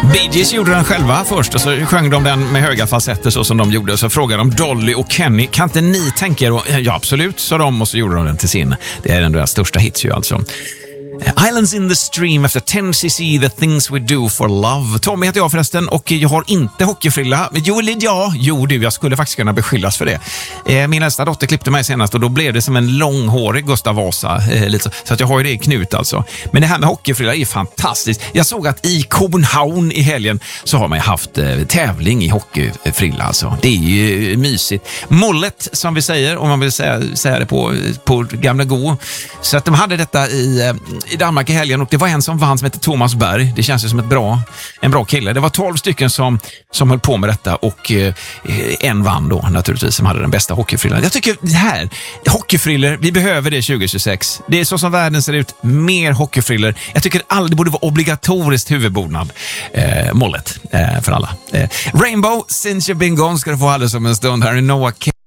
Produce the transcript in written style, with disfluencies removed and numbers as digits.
Bee Gees gjorde den själva först och så sjöng de den med höga falsetter så som de gjorde. Så frågade de Dolly och Kenny, kan inte ni tänka er? Ja, absolut, sa de, och så gjorde de den till sin. Det är den deras största hits ju alltså. Islands in the stream efter 10cc, the things we do for love. Tommy heter jag förresten och jag har inte hockeyfrilla. Jo du, jag skulle faktiskt kunna beskyllas för det. Min äldsta dotter klippte mig senast och då blev det som en långhårig Gustav Vasa. Så att jag har ju det i knut alltså. Men det här med hockeyfrilla är fantastiskt. Jag såg att i Copenhagen i helgen så har man haft tävling i hockeyfrilla alltså. Det är ju mysigt. Mollet som vi säger, om man vill säga det på gamla go. Så att de hade detta i Danmark i helgen och det var en som vann som heter Thomas Berg. Det känns ju som en bra kille. Det var 12 stycken som höll på med detta och en vann då naturligtvis som hade den bästa hockeyfrillan. Jag tycker det här, hockeyfriller, vi behöver det 2026. Det är så som världen ser ut, mer hockeyfriller. Jag tycker det borde vara obligatoriskt huvudbonad mollet för alla. Rainbow, Since You've Been Gone ska du få alldeles om en stund här i Noah K.